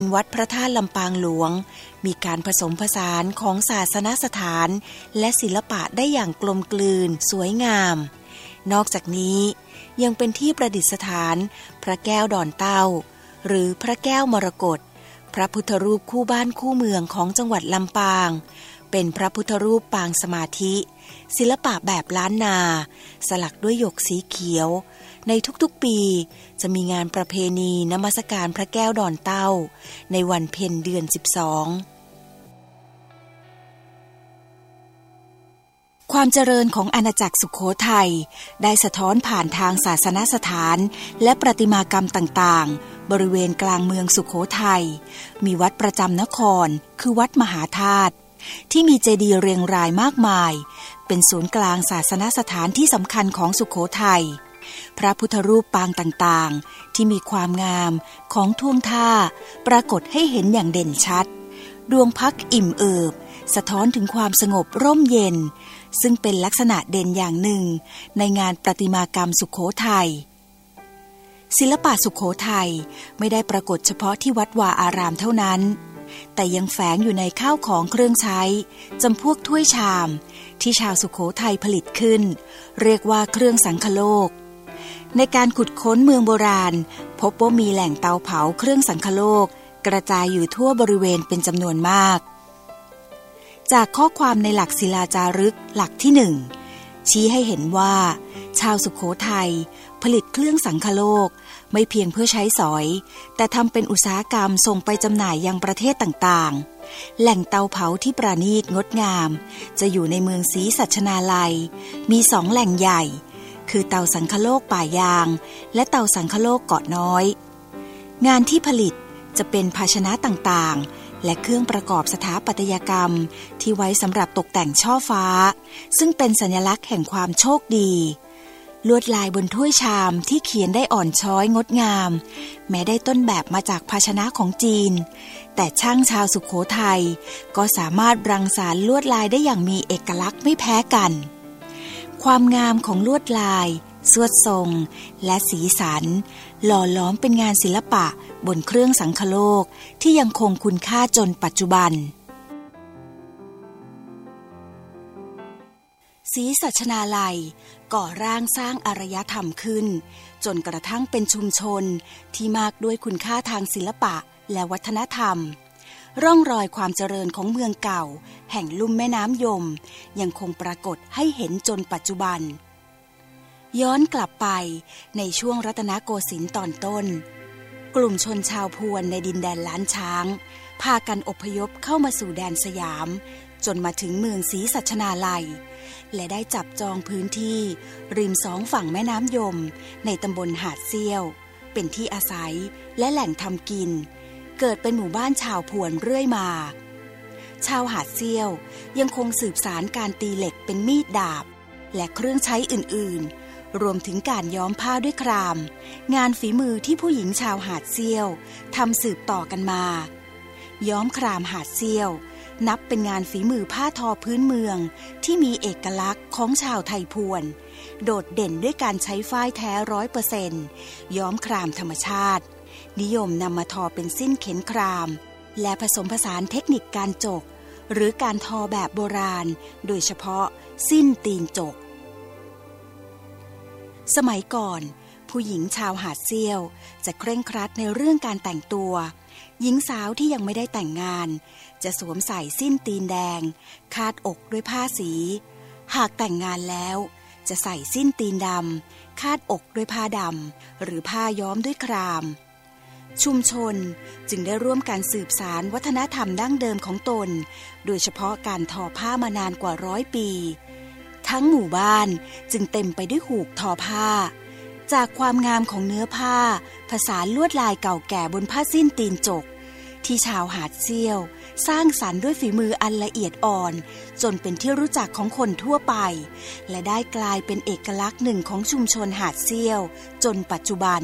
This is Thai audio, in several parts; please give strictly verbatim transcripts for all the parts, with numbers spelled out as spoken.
วัดพระธาตุลำปางหลวงมีการผสมผสานของศาสนสถานและศิลปะได้อย่างกลมกลืนสวยงามนอกจากนี้ยังเป็นที่ประดิษฐานพระแก้วดอนเต้าหรือพระแก้วมรกตพระพุทธรูปคู่บ้านคู่เมืองของจังหวัดลำปางเป็นพระพุทธรูปปางสมาธิศิลปะแบบล้านนาสลักด้วยหยกสีเขียวในทุกๆปีจะมีงานประเพณีนมัสการพระแก้วดอนเต้าในวันเพ็ญเดือนสิบสองความเจริญของอาณาจักรสุโขทัยได้สะท้อนผ่านทางศาสนสถานและประติมากรรมต่างๆบริเวณกลางเมืองสุโขทัยมีวัดประจำนครคือวัดมหาธาตุที่มีเจดีย์เรียงรายมากมายเป็นศูนย์กลางศาสนสถานที่สำคัญของสุโขทัยพระพุทธรูปปางต่างๆที่มีความงามของท่วงท่าปรากฏให้เห็นอย่างเด่นชัดดวงพักอิ่มเอิบสะท้อนถึงความสงบร่มเย็นซึ่งเป็นลักษณะเด่นอย่างหนึ่งในงานประติมากรรมสุโขทัยศิลปะสุโขทัยไม่ได้ปรากฏเฉพาะที่วัดวาอารามเท่านั้นแต่ยังแฝงอยู่ในข้าวของเครื่องใช้จำพวกถ้วยชามที่ชาวสุโขทัยผลิตขึ้นเรียกว่าเครื่องสังคโลกในการขุดค้นเมืองโบราณพบว่ามีแหล่งเตาเผาเครื่องสังคโลกกระจายอยู่ทั่วบริเวณเป็นจำนวนมากจากข้อความในหลักศิลาจารึกหลักที่หนึ่งชี้ให้เห็นว่าชาวสุโขทัยผลิตเครื่องสังคโลกไม่เพียงเพื่อใช้สอยแต่ทำเป็นอุตสาหกรรมส่งไปจำหน่ายยังประเทศต่างๆแหล่งเตาเผาที่ประณีตงดงามจะอยู่ในเมืองศรีสัชนาลัยมีสองแหล่งใหญ่คือเตาสังคโลกป่ายางและเตาสังคโลกเกาะน้อยงานที่ผลิตจะเป็นภาชนะต่างๆและเครื่องประกอบสถาปัตยกรรมที่ไว้สำหรับตกแต่งช่อฟ้าซึ่งเป็นสัญลักษณ์แห่งความโชคดีลวดลายบนถ้วยชามที่เขียนได้อ่อนช้อยงดงามแม้ได้ต้นแบบมาจากภาชนะของจีนแต่ช่างชาวสุโขทัยก็สามารถรังสรรค์ลวดลายได้อย่างมีเอกลักษณ์ไม่แพ้กันความงามของลวดลายสวดทรงและสีสันหล่อล้อมเป็นงานศิลปะบนเครื่องสังคโลกที่ยังคงคุณค่าจนปัจจุบันศรีสัชนาลัยก่อร่างสร้างอารยธรรมขึ้นจนกระทั่งเป็นชุมชนที่มากด้วยคุณค่าทางศิลปะและวัฒนธรรมร่องรอยความเจริญของเมืองเก่าแห่งลุ่มแม่น้ำยมยังคงปรากฏให้เห็นจนปัจจุบันย้อนกลับไปในช่วงรัตนโกสินทร์ตอนต้นกลุ่มชนชาวพวนในดินแดนล้านช้างพากันอพยพเข้ามาสู่แดนสยามจนมาถึงเมืองศรีสัชนาลัยและได้จับจองพื้นที่ริมสองฝั่งแม่น้ำยมในตำบลหาดเซี่ยวเป็นที่อาศัยและแหล่งทำกินเกิดเป็นหมู่บ้านชาวพวนเรื่อยมาชาวหาดเซี่ยวยังคงสืบสานการตีเหล็กเป็นมีดดาบและเครื่องใช้อื่นๆรวมถึงการย้อมผ้าด้วยครามงานฝีมือที่ผู้หญิงชาวหาดเซี่ยวทำสืบต่อกันมาย้อมครามหาดเซี่ยวนับเป็นงานฝีมือผ้าทอพื้นเมืองที่มีเอกลักษณ์ของชาวไทยพวนโดดเด่นด้วยการใช้ฝ้ายแท้ร้อยเปอร์เซ็นต์ย้อมครามธรรมชาตินิยมนำมาทอเป็นสิ้นเข็นครามและผสมผสานเทคนิคการจกหรือการทอแบบโบราณโดยเฉพาะสิ้นตีนจกสมัยก่อนผู้หญิงชาวหาดเซี่ยวจะเคร่งครัดในเรื่องการแต่งตัวหญิงสาวที่ยังไม่ได้แต่งงานจะสวมใส่สิ้นตีนแดงคาดอกด้วยผ้าสีหากแต่งงานแล้วจะใส่สิ้นตีนดำคาดอกด้วยผ้าดำหรือผ้าย้อมด้วยครามชุมชนจึงได้ร่วมกันสืบสานวัฒนธรรมดั้งเดิมของตนโดยเฉพาะการทอผ้ามานานกว่าร้อยปีทั้งหมู่บ้านจึงเต็มไปด้วยหูกทอผ้าจากความงามของเนื้อผ้าผสานลวดลายเก่าแก่บนผ้าสิ้นตีนจกที่ชาวหาดเซี่ยวสร้างสรรค์ด้วยฝีมืออันละเอียดอ่อนจนเป็นที่รู้จักของคนทั่วไปและได้กลายเป็นเอกลักษณ์หนึ่งของชุมชนหาดเซี่ยวจนปัจจุบัน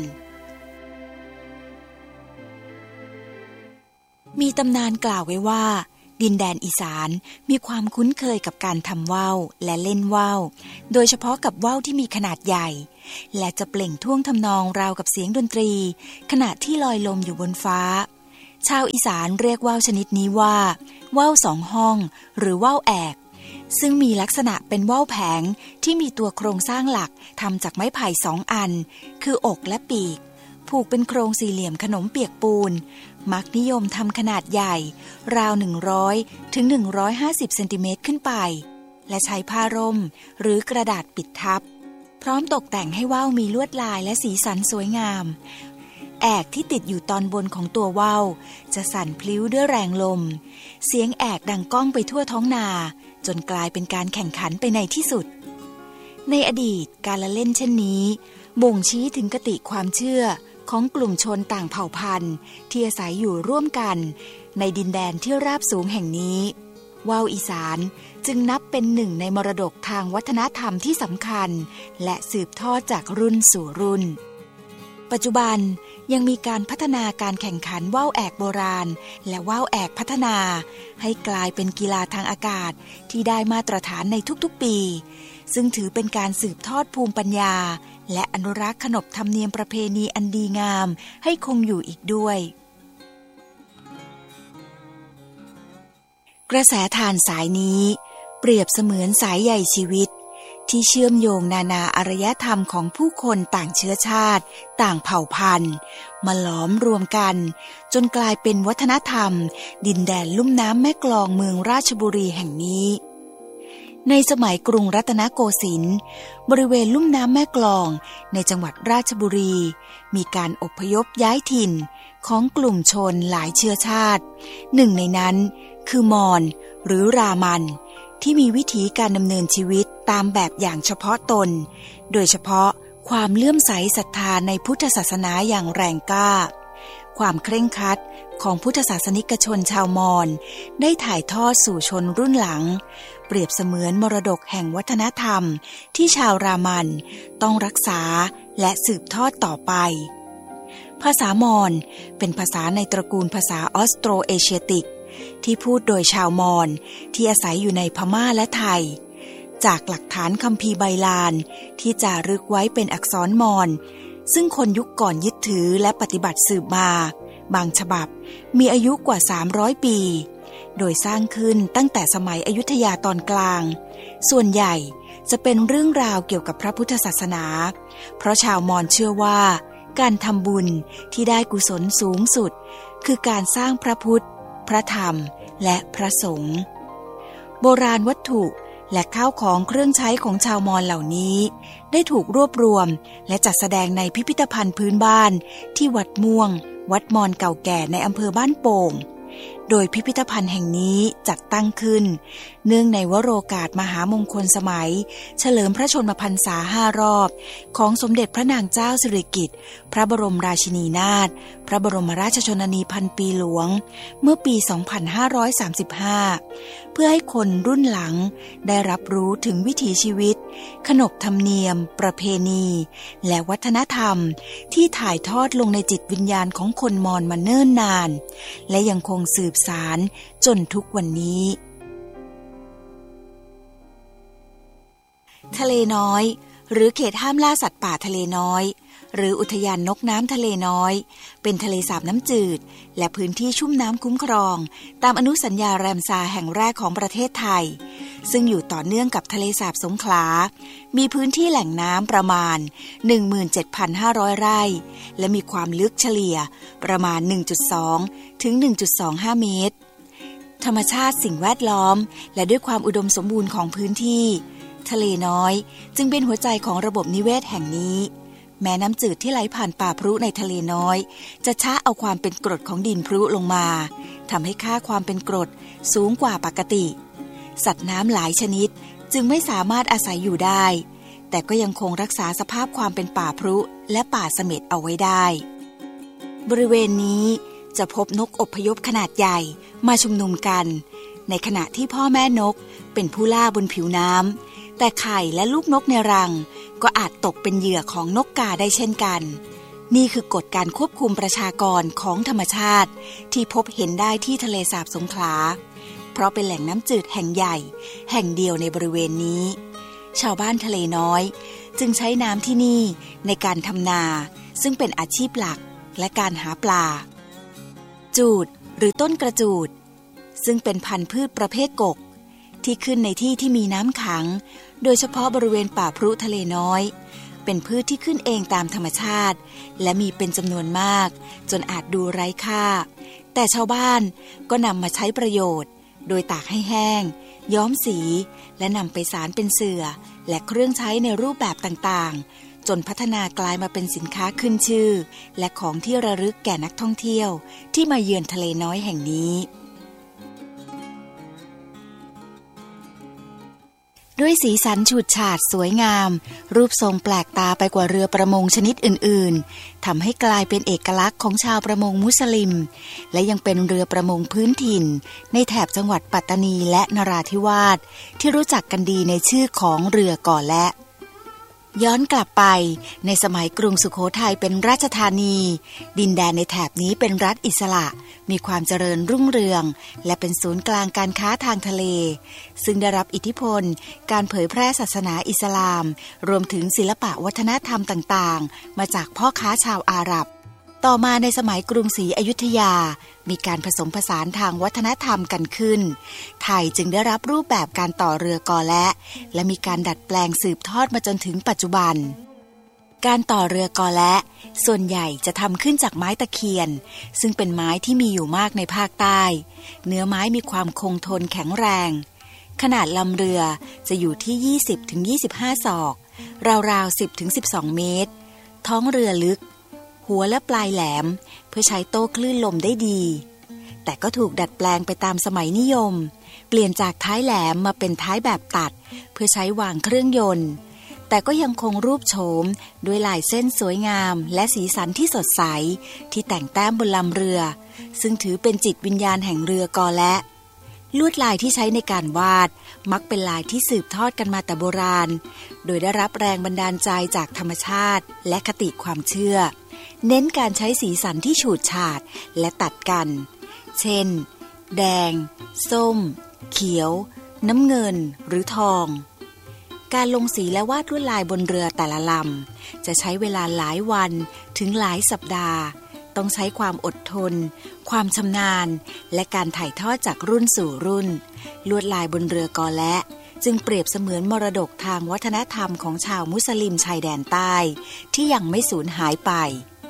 มีตำนานกล่าวไว้ว่าดินแดนอีสานมีความคุ้นเคยกับการทำว่าวและเล่นว่าวโดยเฉพาะกับว่าวที่มีขนาดใหญ่และจะเปล่งท่วงทำนองราวกับเสียงดนตรีขณะที่ลอยลมอยู่บนฟ้าชาวอีสานเรียกว่าวชนิดนี้ว่าว่าวสองห้องหรือว่าวแอกซึ่งมีลักษณะเป็นว่าวแผงที่มีตัวโครงสร้างหลักทำจากไม้ไผ่สองอันคืออกและปีกผูกเป็นโครงสี่เหลี่ยมขนมเปียกปูนมักนิยมทำขนาดใหญ่ราวหนึ่งร้อยถึงหนึ่งร้อยห้าสิบเซนติเมตรขึ้นไปและใช้ผ้าร่มหรือกระดาษปิดทับพร้อมตกแต่งให้ว่าวมีลวดลายและสีสันสวยงามแอกที่ติดอยู่ตอนบนของตัวว่าวจะสั่นพลิ้วด้วยแรงลมเสียงแอกดังก้องไปทั่วท้องนาจนกลายเป็นการแข่งขันไปในที่สุดในอดีตการละเล่นเช่นนี้บ่งชี้ถึงคติความเชื่อของกลุ่มชนต่างเผ่าพันธุ์ที่อาศัยอยู่ร่วมกันในดินแดนที่ราบสูงแห่งนี้ว่าวอีสานจึงนับเป็นหนึ่งในมรดกทางวัฒนธรรมที่สำคัญและสืบทอดจากรุ่นสู่รุ่นปัจจุบันยังมีการพัฒนาการแข่งขันว่าวแอกโบราณและว่าวแอกพัฒนาให้กลายเป็นกีฬาทางอากาศที่ได้มาตรฐานในทุกๆปีซึ่งถือเป็นการสืบทอดภูมิปัญญาและอนุรักษ์ขนบธรรมเนียมประเพณีอันดีงามให้คงอยู่อีกด้วยกระแสทานสายนี้เปรียบเสมือนสายใยชีวิตที่เชื่อมโยงนานาอารยธรรมของผู้คนต่างเชื้อชาติต่างเผ่าพันธุ์มาหลอมรวมกันจนกลายเป็นวัฒนธรรมดินแดนลุ่มน้ำแม่กลองเมืองราชบุรีแห่งนี้ในสมัยกรุงรัตนโกสินทร์บริเวณลุ่มน้ำแม่กลองในจังหวัดราชบุรีมีการอพยพย้ายถิ่นของกลุ่มชนหลายเชื้อชาติหนึ่งในนั้นคือมอญหรือรามันที่มีวิถีการดำเนินชีวิตตามแบบอย่างเฉพาะตนโดยเฉพาะความเลื่อมใสศรัทธาในพุทธศาสนาอย่างแรงกล้าความเคร่งครัดของพุทธศาสนิกชนชาวมอญได้ถ่ายทอดสู่ชนรุ่นหลังเปรียบเสมือนมรดกแห่งวัฒนธรรมที่ชาวรามันต้องรักษาและสืบทอดต่อไปภาษามอญเป็นภาษาในตระกูลภาษาออสโตรเอเชียติกที่พูดโดยชาวมอญที่อาศัยอยู่ในพม่าและไทยจากหลักฐานคัมภีร์ไบลานที่จารึกไว้เป็นอักษรมอญซึ่งคนยุคก่อนยึดถือและปฏิบัติสืบมาบางฉบับมีอายุกว่าสามร้อยปีโดยสร้างขึ้นตั้งแต่สมัยอยุธยาตอนกลางส่วนใหญ่จะเป็นเรื่องราวเกี่ยวกับพระพุทธศาสนาเพราะชาวมอญเชื่อว่าการทำบุญที่ได้กุศลสูงสุดคือการสร้างพระพุทธพระธรรมและพระสงฆ์โบราณวัตถุและข้าวของเครื่องใช้ของชาวมอญเหล่านี้ได้ถูกรวบรวมและจัดแสดงในพิพิธภัณฑ์พื้นบ้านที่วัดม่วงวัดมอญเก่าแก่ในอำเภอบ้านโป่งโดยพิพิธภัณฑ์แห่งนี้จัดตั้งขึ้นเนื่องในวโรกาสมหามงคลสมัยเฉลิมพระชนมพรรษาห้ารอบของสมเด็จพระนางเจ้าสิริกิติ์พระบรมราชินีนาถพระบรมราชชนนีพันปีหลวงเมื่อปี สองพันห้าร้อยสามสิบห้า เพื่อให้คนรุ่นหลังได้รับรู้ถึงวิถีชีวิตขนบธรรมเนียมประเพณีและวัฒนธรรมที่ถ่ายทอดลงในจิตวิญญาณของคนมอญมาเนิ่นนานและยังคงสืบสานจนทุกวันนี้ทะเลน้อยหรือเขตห้ามล่าสัตว์ป่าทะเลน้อยหรืออุทยานนกน้ำทะเลน้อยเป็นทะเลสาบน้ำจืดและพื้นที่ชุ่มน้ำคุ้มครองตามอนุสัญญาแรมซาแห่งแรกของประเทศไทยซึ่งอยู่ต่อเนื่องกับทะเลสาบสงขลามีพื้นที่แหล่งน้ำประมาณ หนึ่งหมื่นเจ็ดพันห้าร้อย ไร่และมีความลึกเฉลี่ยประมาณ หนึ่งจุดสอง ถึง หนึ่งจุดสองห้า เมตรธรรมชาติสิ่งแวดล้อมและด้วยความอุดมสมบูรณ์ของพื้นที่ทะเลน้อยจึงเป็นหัวใจของระบบนิเวศแห่งนี้แม้น้ำจืดที่ไหลผ่านป่าพรุในทะเลน้อยจะช้าเอาความเป็นกรดของดินพรุลงมาทำให้ค่าความเป็นกรดสูงกว่าปกติสัตว์น้ำหลายชนิดจึงไม่สามารถอาศัยอยู่ได้แต่ก็ยังคงรักษาสภาพความเป็นป่าพรุและป่าเสม็ดเอาไว้ได้บริเวณนี้จะพบนกอพยพขนาดใหญ่มาชุมนุมกันในขณะที่พ่อแม่นกเป็นผู้ล่าบนผิวน้ำแต่ไข่และลูกนกในรังก็อาจตกเป็นเหยื่อของนกกาได้เช่นกันนี่คือกฎการควบคุมประชากรของธรรมชาติที่พบเห็นได้ที่ทะเลสาบสงขลาเพราะเป็นแหล่งน้ำจืดแห่งใหญ่แห่งเดียวในบริเวณนี้ชาวบ้านทะเลน้อยจึงใช้น้ำที่นี่ในการทำนาซึ่งเป็นอาชีพหลักและการหาปลาจูดหรือต้นกระจูดซึ่งเป็นพันธุ์พืชประเภทกกที่ขึ้นในที่ที่มีน้ำขังโดยเฉพาะบริเวณป่าพรุทะเลน้อยเป็นพืชที่ขึ้นเองตามธรรมชาติและมีเป็นจำนวนมากจนอาจดูไร้ค่าแต่ชาวบ้านก็นำมาใช้ประโยชน์โดยตากให้แห้งย้อมสีและนำไปสานเป็นเสื่อและเครื่องใช้ในรูปแบบต่างๆจนพัฒนากลายมาเป็นสินค้าขึ้นชื่อและของที่ระลึกแก่นักท่องเที่ยวที่มาเยือนทะเลน้อยแห่งนี้ด้วยสีสันฉูดฉาดสวยงามรูปทรงแปลกตาไปกว่าเรือประมงชนิดอื่นๆทำให้กลายเป็นเอกลักษณ์ของชาวประมงมุสลิมและยังเป็นเรือประมงพื้นถิ่นในแถบจังหวัดปัตตานีและนราธิวาสที่รู้จักกันดีในชื่อของเรือก่อและย้อนกลับไปในสมัยกรุงสุโขทัยเป็นราชธานีดินแดนในแถบนี้เป็นรัฐอิสระมีความเจริญรุ่งเรืองและเป็นศูนย์กลางการค้าทางทะเลซึ่งได้รับอิทธิพลการเผยแพร่ศาสนาอิสลามรวมถึงศิลปะวัฒนธรรมต่างๆมาจากพ่อค้าชาวอาหรับต่อมาในสมัยกรุงศรีอยุธยามีการผสมผสานทางวัฒนธรรมกันขึ้นไทยจึงได้รับรูปแบบการต่อเรือกอและและมีการดัดแปลงสืบทอดมาจนถึงปัจจุบันการต่อเรือกอและส่วนใหญ่จะทำขึ้นจากไม้ตะเคียนซึ่งเป็นไม้ที่มีอยู่มากในภาคใต้เนื้อไม้มีความคงทนแข็งแรงขนาดลำเรือจะอยู่ที่ ยี่สิบถึงยี่สิบห้า ศอกราวๆ สิบถึงสิบสอง เมตรท้องเรือลึกหัวและปลายแหลมเพื่อใช้โต้คลื่นลมได้ดีแต่ก็ถูกดัดแปลงไปตามสมัยนิยมเปลี่ยนจากท้ายแหลมมาเป็นท้ายแบบตัดเพื่อใช้วางเครื่องยนต์แต่ก็ยังคงรูปโฉมด้วยลายเส้นสวยงามและสีสันที่สดใสที่แต่งแต้มบนลำเรือซึ่งถือเป็นจิตวิญญาณแห่งเรือกอและลวดลายที่ใช้ในการวาดมักเป็นลายที่สืบทอดกันมาแต่โบราณโดยได้รับแรงบันดาลใจจากธรรมชาติและคติความเชื่อเน้นการใช้สีสันที่ฉูดฉาดและตัดกันเช่นแดงส้มเขียวน้ำเงินหรือทองการลงสีและวาดลวดลายบนเรือแต่ละลำจะใช้เวลาหลายวันถึงหลายสัปดาห์ต้องใช้ความอดทนความชำนาญและการถ่ายทอดจากรุ่นสู่รุ่นลวดลายบนเรือกอและจึงเปรียบเสมือนมรดกทางวัฒนธรรมของชาวมุสลิมชายแดนใต้ที่ยังไม่สูญหายไป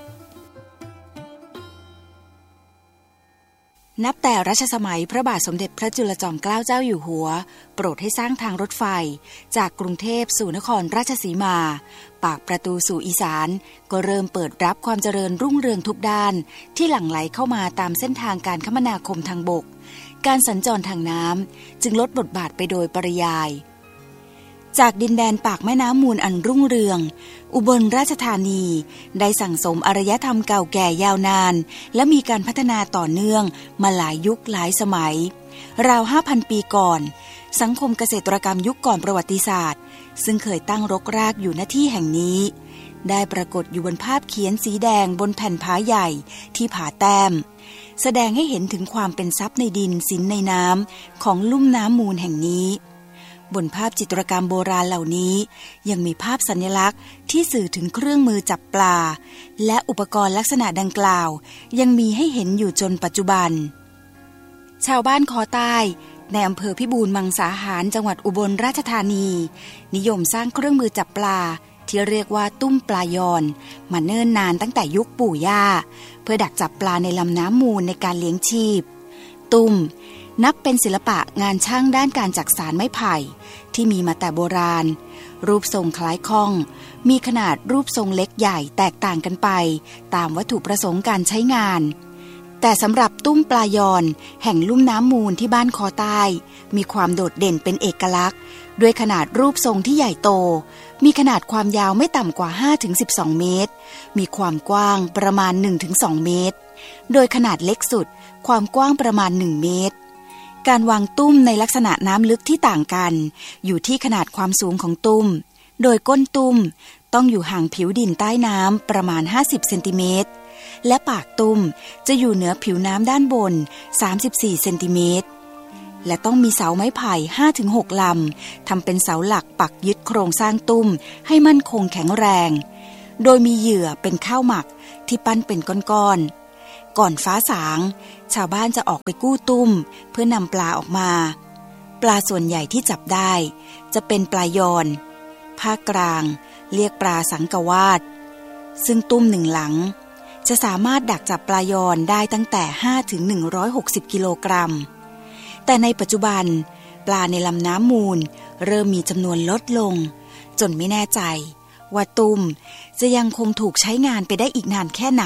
นับแต่รัชสมัยพระบาทสมเด็จพระจุลจอมเกล้าเจ้าอยู่หัวโปรดให้สร้างทางรถไฟจากกรุงเทพสู่นครราชสีมาปากประตูสู่อีสานก็เริ่มเปิดรับความเจริญรุ่งเรืองทุกด้านที่หลั่งไหลเข้ามาตามเส้นทางการคมนาคมทางบกการสัญจรทางน้ำจึงลดบทบาทไปโดยปริยายจากดินแดนปากแม่น้ำมูลอันรุ่งเรืองอุบลราชธานีได้สั่งสมอารยธรรมเก่าแก่ยาวนานและมีการพัฒนาต่อเนื่องมาหลายยุคหลายสมัยราว ห้าพัน ปีก่อนสังคมเกษตรกรรมยุคก่อนประวัติศาสตร์ซึ่งเคยตั้งรกรากอยู่ณที่แห่งนี้ได้ปรากฏอยู่บนภาพเขียนสีแดงบนแผ่นผาใหญ่ที่ผาแต้มแสดงให้เห็นถึงความเป็นทรัพย์ในดินสินในน้ำของลุ่มน้ำมูลแห่งนี้บนภาพจิตรกรรมโบราณเหล่านี้ยังมีภาพสัญลักษณ์ที่สื่อถึงเครื่องมือจับปลาและอุปกรณ์ลักษณะดังกล่าวยังมีให้เห็นอยู่จนปัจจุบันชาวบ้านคอใต้ในอำเภอพิบูลมังสาหารจังหวัดอุบลราชธานีนิยมสร้างเครื่องมือจับปลาที่เรียกว่าตุ้มปลายอนมาเนิ่นนานตั้งแต่ยุคปู่ย่าเพื่อดักจับปลาในลำน้ำมูลในการเลี้ยงชีพตุ้มนับเป็นศิลปะงานช่างด้านการจักสานไม้ไผ่ที่มีมาแต่โบราณรูปทรงคล้ายข้องมีขนาดรูปทรงเล็กใหญ่แตกต่างกันไปตามวัตถุประสงค์การใช้งานแต่สำหรับตุ้มปลายอนแห่งลุ่มน้ำมูลที่บ้านคอใต้มีความโดดเด่นเป็นเอกลักษณ์ด้วยขนาดรูปทรงที่ใหญ่โตมีขนาดความยาวไม่ต่ำกว่า ห้าถึงสิบสอง เมตรมีความกว้างประมาณ หนึ่งถึงสอง เมตรโดยขนาดเล็กสุดความกว้างประมาณหนึ่งเมตรการวางตุ้มในลักษณะน้ำลึกที่ต่างกันอยู่ที่ขนาดความสูงของตุ้มโดยก้นตุ้มต้องอยู่ห่างผิวดินใต้น้ำประมาณห้าสิบเซนติเมตรและปากตุ้มจะอยู่เหนือผิวน้ำด้านบนสามสิบสี่เซนติเมตรและต้องมีเสาไม้ไผ่ ห้าถึงหก ลำทำเป็นเสาหลักปักยึดโครงสร้างตุ้มให้มั่นคงแข็งแรงโดยมีเหยื่อเป็นข้าวหมักที่ปั้นเป็นก้อนๆก่อนฟ้าสางชาวบ้านจะออกไปกู้ตุ้มเพื่อนำปลาออกมาปลาส่วนใหญ่ที่จับได้จะเป็นปลายอนภาคกลางเรียกปลาสังกวาดซึ่งตุ้มหนึ่งหลังจะสามารถดักจับปลายอนได้ตั้งแต่ ห้าถึงหนึ่งร้อยหกสิบ กิโลกรัมแต่ในปัจจุบันปลาในลำน้ำมูลเริ่มมีจำนวนลดลงจนไม่แน่ใจว่าตุ้มจะยังคงถูกใช้งานไปได้อีกนานแค่ไหน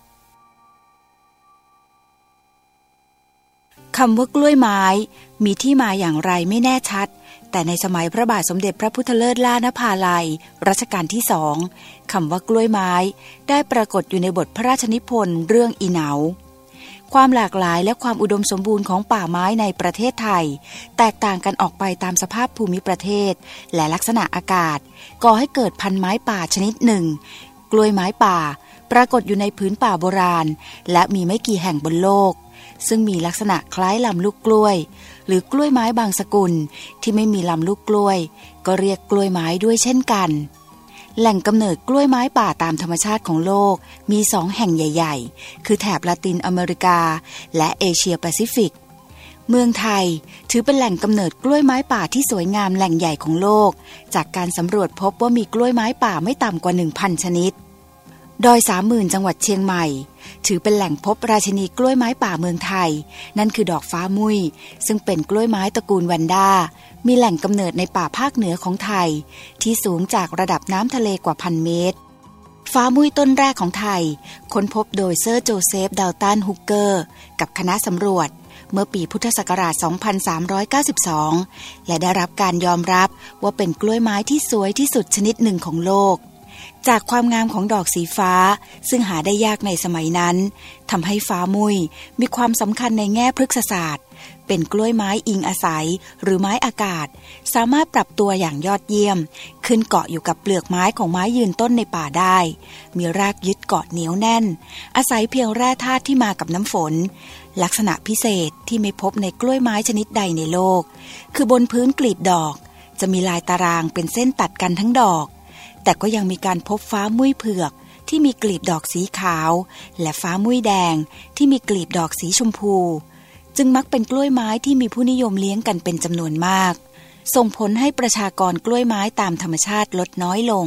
คำว่ากล้วยไม้มีที่มาอย่างไรไม่แน่ชัดแต่ในสมัยพระบาทสมเด็จพระพุทธเลิศล่านภาลัยรัชกาลที่สองคำว่ากล้วยไม้ได้ปรากฏอยู่ในบทพระราชนิพนธ์เรื่องอีเหนาความหลากหลายและความอุดมสมบูรณ์ของป่าไม้ในประเทศไทยแตกต่างกันออกไปตามสภาพภูมิประเทศและลักษณะอากาศก่อให้เกิดพันธุ์ไม้ป่าชนิดหนึ่งกล้วยไม้ป่าปรากฏอยู่ในพื้นป่าโบราณและมีไม่กี่แห่งบนโลกซึ่งมีลักษณะคล้ายลำลูกกล้วยหรือกล้วยไม้บางสกุลที่ไม่มีลำลูกกล้วยก็เรียกกล้วยไม้ด้วยเช่นกันแหล่งกำเนิดกล้วยไม้ป่าตามธรรมชาติของโลกมีสองแห่งใหญ่ๆคือแถบละตินอเมริกาและเอเชียแปซิฟิกเมืองไทยถือเป็นแหล่งกำเนิดกล้วยไม้ป่าที่สวยงามแหล่งใหญ่ของโลกจากการสำรวจพบว่ามีกล้วยไม้ป่าไม่ต่ำกว่า หนึ่งพัน ชนิดดอยสามหมื่นจังหวัดเชียงใหม่ถือเป็นแหล่งพบราชินีกล้วยไม้ป่าเมืองไทยนั่นคือดอกฟ้ามุ้ยซึ่งเป็นกล้วยไม้ตระกูลวันด้ามีแหล่งกำเนิดในป่าภาคเหนือของไทยที่สูงจากระดับน้ำทะเลกว่าพันเมตรฟ้ามุ้ยต้นแรกของไทยค้นพบโดยเซอร์โจเซฟดัลตันฮุกเกอร์กับคณะสำรวจเมื่อปีพุทธศักราช สองพันสามร้อยเก้าสิบสอง และได้รับการยอมรับว่าเป็นกล้วยไม้ที่สวยที่สุดชนิดหนึ่งของโลกจากความงามของดอกสีฟ้าซึ่งหาได้ยากในสมัยนั้นทำให้ฟ้ามุ้ยมีความสำคัญในแง่พฤกษศาสตร์เป็นกล้วยไม้อิงอาศัยหรือไม้อากาศสามารถปรับตัวอย่างยอดเยี่ยมขึ้นเกาะอยู่กับเปลือกไม้ของไม้ยืนต้นในป่าได้มีรากยึดเกาะเหนียวแน่นอาศัยเพียงแร่ธาตุที่มากับน้ำฝนลักษณะพิเศษที่ไม่พบในกล้วยไม้ชนิดใดในโลกคือบนพื้นกลีบดอกจะมีลายตารางเป็นเส้นตัดกันทั้งดอกแต่ก็ยังมีการพบฟ้ามุ้ยเผือกที่มีกลีบดอกสีขาวและฟ้ามุ้ยแดงที่มีกลีบดอกสีชมพูจึงมักเป็นกล้วยไม้ที่มีผู้นิยมเลี้ยงกันเป็นจำนวนมากส่งผลให้ประชากรกล้วยไม้ตามธรรมชาติลดน้อยลง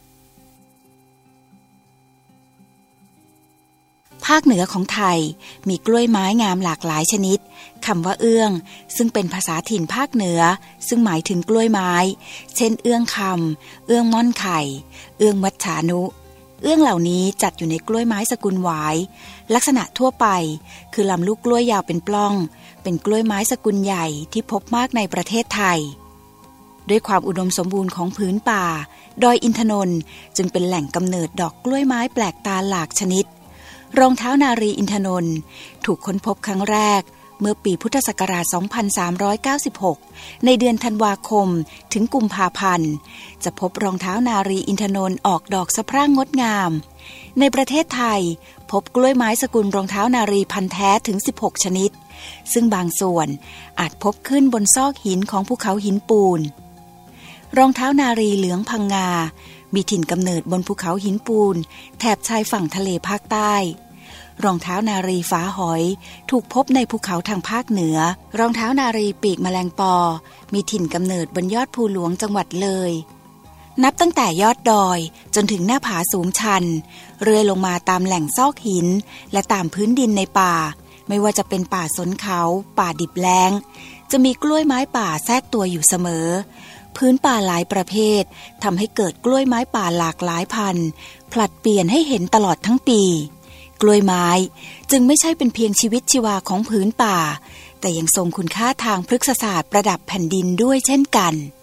ภาคเหนือของไทยมีกล้วยไม้งามหลากหลายชนิดคำว่าเอื้องซึ่งเป็นภาษาถิ่นภาคเหนือซึ่งหมายถึงกล้วยไม้เช่นเอื้องคำเอื้องม่อนไข่เอื้องมัจฉานุเอื้องเหล่านี้จัดอยู่ในกล้วยไม้สกุลหวายลักษณะทั่วไปคือลำลูกกล้วยยาวเป็นปล้องเป็นกล้วยไม้สกุลใหญ่ที่พบมากในประเทศไทยด้วยความอุดมสมบูรณ์ของพื้นป่าดอยอินทนนท์จึงเป็นแหล่งกำเนิดดอกกล้วยไม้แปลกตาหลากชนิดรองเท้านารีอินทนนท์ถูกค้นพบครั้งแรกเมื่อปีพุทธศักราช สองพันสามร้อยเก้าสิบหก ในเดือนธันวาคมถึงกุมภาพันธ์จะพบรองเท้านารีอินทนนท์ออกดอกสะพรั่งงดงามในประเทศไทยพบกล้วยไม้สกุลรองเท้านารีพันธุ์แท้ถึงสิบหกชนิดซึ่งบางส่วนอาจพบขึ้นบนซอกหินของภูเขาหินปูนรองเท้านารีเหลืองพังงามีถิ่นกำเนิดบนภูเขาหินปูนแถบชายฝั่งทะเลภาคใต้รองเท้านารีฟ้าหอยถูกพบในภูเขาทางภาคเหนือรองเท้านารีปีกแมลงปอมีถิ่นกำเนิดบนยอดภูหลวงจังหวัดเลยนับตั้งแต่ยอดดอยจนถึงหน้าผาสูงชันเรื่อยลงมาตามแหล่งซอกหินและตามพื้นดินในป่าไม่ว่าจะเป็นป่าสนเขาป่าดิบแล้งจะมีกล้วยไม้ป่าแทรกตัวอยู่เสมอพื้นป่าหลายประเภททำให้เกิดกล้วยไม้ป่าหลากหลายพันธุ์ผลัดเปลี่ยนให้เห็นตลอดทั้งปีกล้วยไม้จึงไม่ใช่เป็นเพียงชีวิตชีวาของพื้นป่าแต่ยังทรงคุณค่าทางพฤกษศาสตร์ประดับแผ่นดินด้วยเช่นกัน